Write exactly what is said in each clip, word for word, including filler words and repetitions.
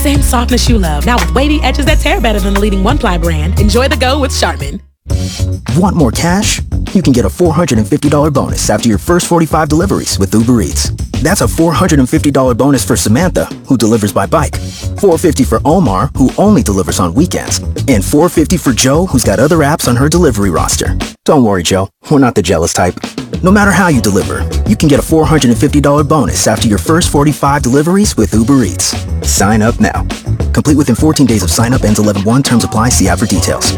Same softness you love, now with wavy edges that tear better than the leading one-ply brand. Enjoy the go with Charmin. Want more cash? You can get a four hundred fifty dollars bonus after your first forty-five deliveries with Uber Eats. That's a four hundred fifty dollars bonus for Samantha, who delivers by bike, four hundred fifty dollars for Omar, who only delivers on weekends, and four hundred fifty dollars for Joe, who's got other apps on her delivery roster. Don't worry, Joe, we're not the jealous type. No matter how you deliver, you can get a four hundred fifty dollars bonus after your first forty-five deliveries with Uber Eats. Sign up now. Complete within fourteen days of sign up, ends eleven one. Terms apply. See app for details.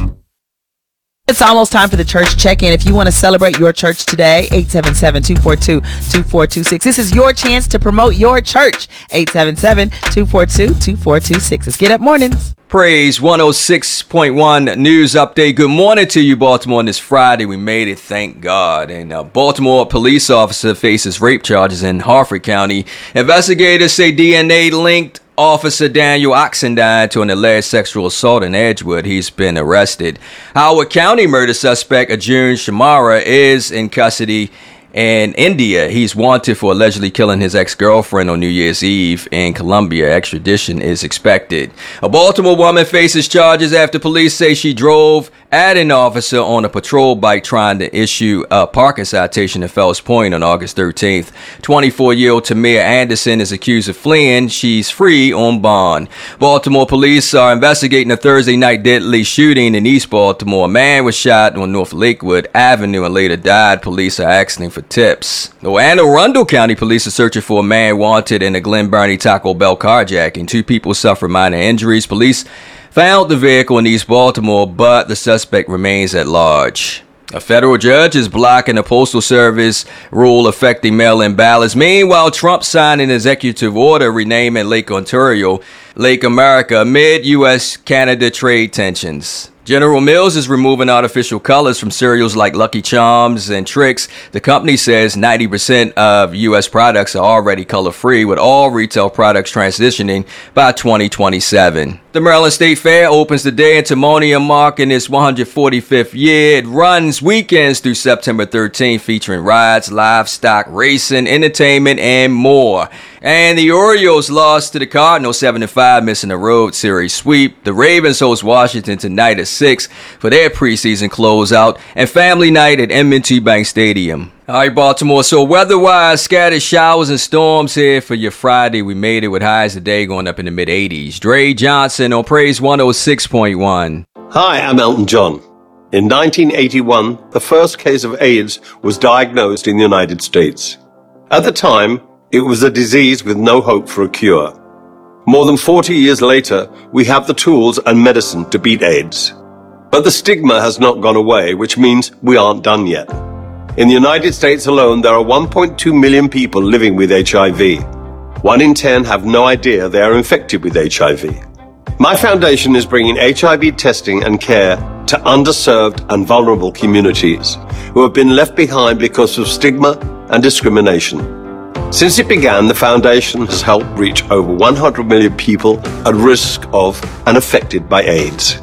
It's almost time for the church check-in. If you want to celebrate your church today, eight seven seven, two four two, two four two six. This is your chance to promote your church. eight seven seven, two four two, two four two six. Let's get up mornings. Praise one oh six point one News Update. Good morning to you, Baltimore. On this Friday, we made it, thank God. And a Baltimore police officer faces rape charges in Harford County. Investigators say D N A linked Officer Daniel Oxendine to an alleged sexual assault in Edgewood. He's been arrested. Howard County murder suspect Arjun Shamara is in custody in India. He's wanted for allegedly killing his ex-girlfriend on New Year's Eve in Colombia. Extradition is expected. A Baltimore woman faces charges after police say she drove at an officer on a patrol bike trying to issue a parking citation in Fells Point on August thirteenth. twenty-four-year-old Tamir Anderson is accused of fleeing. She's free on bond. Baltimore police are investigating a Thursday night deadly shooting in East Baltimore. A man was shot on North Lakewood Avenue and later died. Police are asking for tips. The Anne Arundel County Police are searching for a man wanted in a Glen Burnie Taco Bell carjacking. Two people suffered minor injuries. Police found the vehicle in East Baltimore, but the suspect remains at large. A federal judge is blocking a postal service rule affecting mail-in ballots. Meanwhile, Trump signed an executive order renaming Lake Ontario Lake America amid U S Canada trade tensions. General Mills is removing artificial colors from cereals like Lucky Charms and Trix. The company says ninety percent of U S products are already color-free, with all retail products transitioning by twenty twenty-seven. The Maryland State Fair opens today in Timonium, marking its one hundred forty-fifth year. It runs weekends through September thirteenth, featuring rides, livestock, racing, entertainment, and more. And the Orioles lost to the Cardinals seven to five, missing a road series sweep. The Ravens host Washington tonight at six for their preseason closeout, and family night at M and T Bank Stadium. All right, Baltimore. So weather-wise, scattered showers and storms here for your Friday. We made it with highs today going up in the mid eighties. Dre Johnson on Praise one oh six point one. Hi, I'm Elton John. In nineteen eighty-one, the first case of AIDS was diagnosed in the United States. At the time, it was a disease with no hope for a cure. More than forty years later, we have the tools and medicine to beat AIDS. But the stigma has not gone away, which means we aren't done yet. In the United States alone, there are one point two million people living with H I V. One in ten have no idea they are infected with H I V. My foundation is bringing H I V testing and care to underserved and vulnerable communities who have been left behind because of stigma and discrimination. Since it began, the foundation has helped reach over one hundred million people at risk of and affected by AIDS.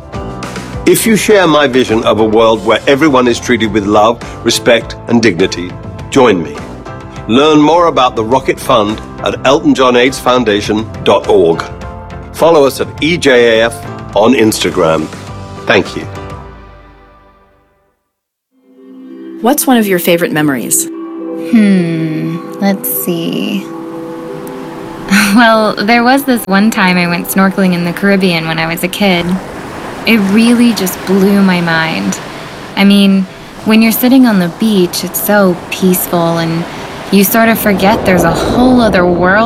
If you share my vision of a world where everyone is treated with love, respect, and dignity, join me. Learn more about the Rocket Fund at elton john aids foundation dot org. Follow us at E J A F on Instagram. Thank you. What's one of your favorite memories? Hmm, let's see. Well, there was this one time I went snorkeling in the Caribbean when I was a kid. It really just blew my mind. I mean, when you're sitting on the beach, it's so peaceful and you sort of forget there's a whole other world